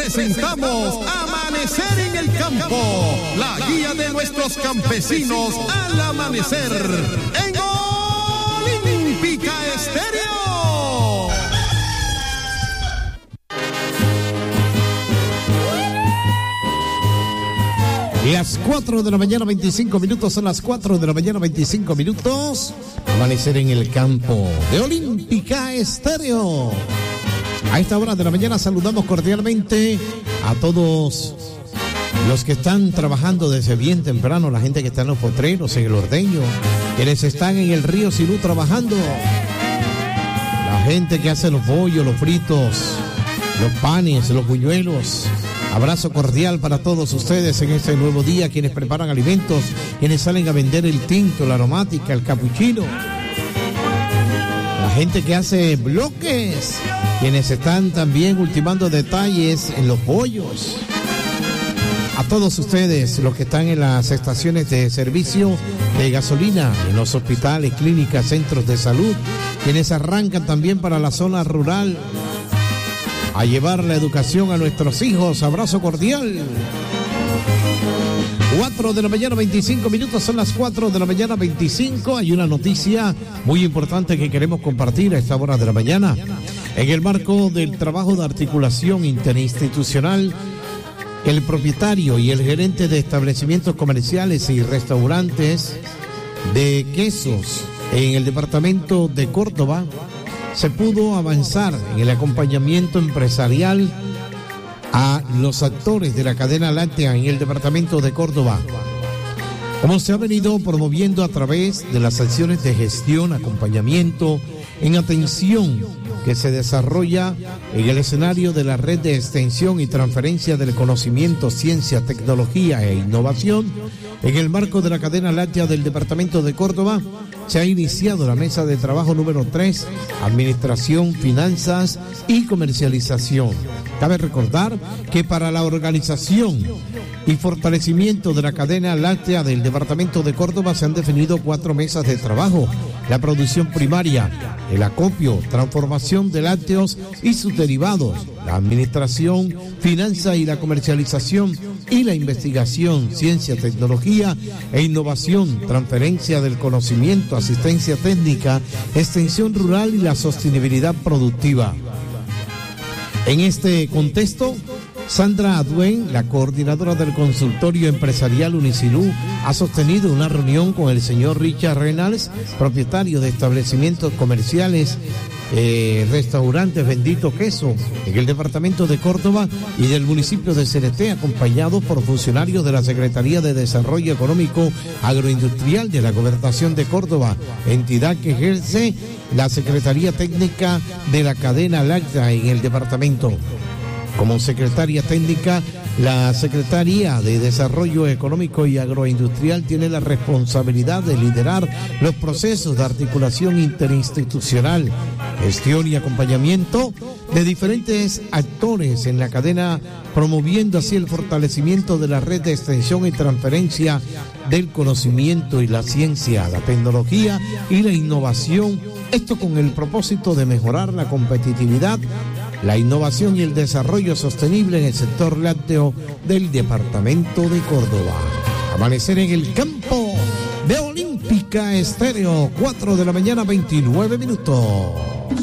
presentamos Amanecer en el Campo, la guía de nuestros campesinos al amanecer en Olímpica Estéreo. Las 4 de la mañana, 25 minutos, son las 4 de la mañana, 25 minutos. Amanecer en el campo de Olímpica Estéreo. A esta hora de la mañana saludamos cordialmente a todos los que están trabajando desde bien temprano, la gente que está en los potreros, en el ordeño, quienes están en el río Silú trabajando, la gente que hace los bollos, los fritos, los panes, los buñuelos. Abrazo cordial para todos ustedes en este nuevo día, quienes preparan alimentos, quienes salen a vender el tinto, la aromática, el capuchino, la gente que hace bloques, quienes están también ultimando detalles en los pollos. A todos ustedes, los que están en las estaciones de servicio de gasolina, en los hospitales, clínicas, centros de salud, quienes arrancan también para la zona rural a llevar la educación a nuestros hijos. Abrazo cordial. 4 de la mañana, 25 minutos, son las 4 de la mañana, 25. Hay una noticia muy importante que queremos compartir a esta hora de la mañana. En el marco del trabajo de articulación interinstitucional, el propietario y el gerente de establecimientos comerciales y restaurantes de quesos en el departamento de Córdoba, se pudo avanzar en el acompañamiento empresarial a los actores de la cadena láctea en el departamento de Córdoba, como se ha venido promoviendo a través de las acciones de gestión, acompañamiento, en atención que se desarrolla en el escenario de la red de extensión y transferencia del conocimiento, ciencia, tecnología e innovación. En el marco de la cadena láctea del departamento de Córdoba, se ha iniciado la mesa de trabajo número 3, Administración, Finanzas y Comercialización. Cabe recordar que para la organización y fortalecimiento de la cadena láctea del departamento de Córdoba se han definido 4 mesas de trabajo: la producción primaria, el acopio, transformación de lácteos y sus derivados, la administración, finanza y la comercialización, y la investigación, ciencia, tecnología e innovación, transferencia del conocimiento, asistencia técnica, extensión rural y la sostenibilidad productiva. En este contexto, Sandra Aduen, la coordinadora del consultorio empresarial Unisilú, ha sostenido una reunión con el señor Richard Reynolds, propietario de establecimientos comerciales, restaurantes Bendito Queso, en el departamento de Córdoba y del municipio de Cereté, acompañados por funcionarios de la Secretaría de Desarrollo Económico Agroindustrial de la Gobernación de Córdoba, entidad que ejerce la Secretaría Técnica de la cadena láctea en el departamento. Como secretaria técnica, la Secretaría de Desarrollo Económico y Agroindustrial tiene la responsabilidad de liderar los procesos de articulación interinstitucional, gestión y acompañamiento de diferentes actores en la cadena, promoviendo así el fortalecimiento de la red de extensión y transferencia del conocimiento y la ciencia, la tecnología y la innovación. Esto con el propósito de mejorar la competitividad, la innovación y el desarrollo sostenible en el sector lácteo del departamento de Córdoba. Amanecer en el campo de Olímpica Estéreo, 4 de la mañana, 29 minutos.